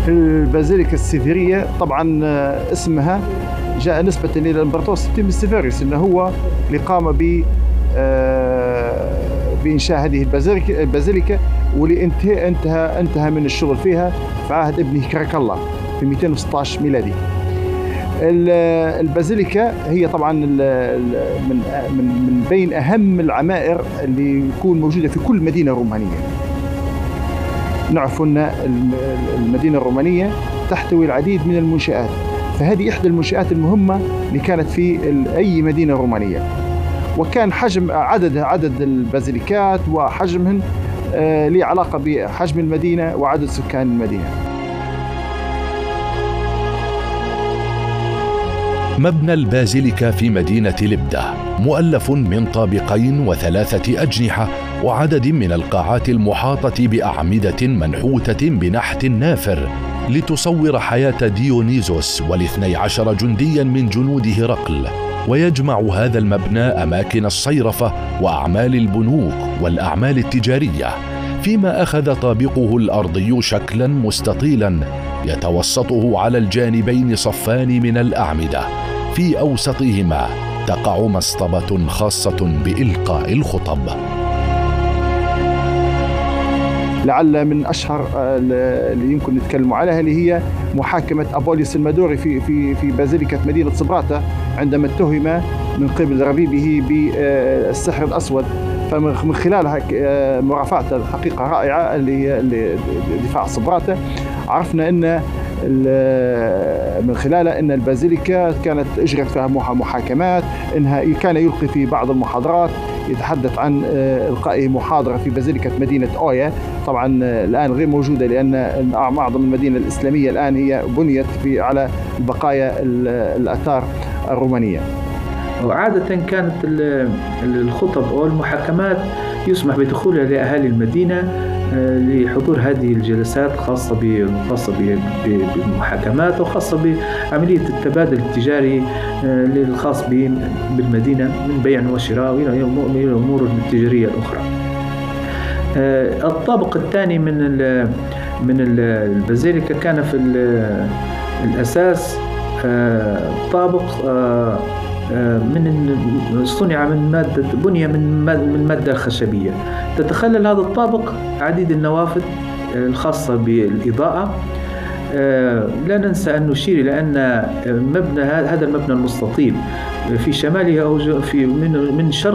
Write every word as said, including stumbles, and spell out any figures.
البازيليكا السيفيرية طبعا اسمها جاء نسبة إلى الإمبراطور سبتيموس سيفيروس، إنه هو اللي قام ب بإنشاء هذه البازيليكا، واللي انتهى انتهى انتهى من الشغل فيها في عهد ابنه كراكلا في مئتين وستة عشر ميلادي. البازيليكا هي طبعا من من من بين أهم العمائر اللي يكون موجودة في كل مدينة رومانية. نعرف أن المدينة الرومانية تحتوي العديد من المنشآت، فهذه إحدى المنشآت المهمة اللي كانت في أي مدينة رومانية. وكان حجم عدد عدد البازيليكات وحجمهن آه له علاقة بحجم المدينة وعدد سكان المدينة. مبنى البازيليكا في مدينة لبدة مؤلف من طابقين وثلاثة أجنحة وعدد من القاعات المحاطة بأعمدة منحوتة بنحت نافر لتصور حياة ديونيزوس والاثني عشر جنديا من جنود هرقل. ويجمع هذا المبنى أماكن الصيرفة وأعمال البنوك والأعمال التجارية، فيما أخذ طابقه الأرضي شكلا مستطيلا يتوسطه على الجانبين صفان من الأعمدة، في أوسطهما تقع مصطبة خاصة بإلقاء الخطب. لعل من أشهر اللي يمكن نتكلم عليها اللي هي محاكمة أبوليوس المادوري في في في بازيليكا مدينة صبراتا، عندما اتهم من قبل ربيبه بالسحر الأسود. فمن خلالها مرافعته الحقيقة رائعة اللي هي دفاع صبراتا، عرفنا أن من خلالها أن البازيليكا كانت أجرت فيها محاكمات، إنها كان يلقي في بعض المحاضرات يتحدث عن إلقائه محاضرة في بازيليكا مدينة أويا. طبعا الآن غير موجودة لأن معظم المدينة الإسلامية الآن هي بنيت في على بقايا الآثار الرومانية. وعادة كانت الخطب أو المحاكمات يسمح بدخولها لأهالي المدينة لحضور هذه الجلسات خاصة خاصة بالمحاكمات وخاصة بعملية التبادل التجاري الخاص بالمدينة من بيع وشراء إلى الأمور التجارية الأخرى. الطابق الثاني من من البازيليكا كان في الأساس طابق من صنع من مادة بنية من من مادة خشبية. تتخلل هذا الطابق عديد النوافذ الخاصة بالإضاءة. لا ننسى أن نشير إلى أن مبنى هذا المبنى المستطيل في شماله أو في من من شرق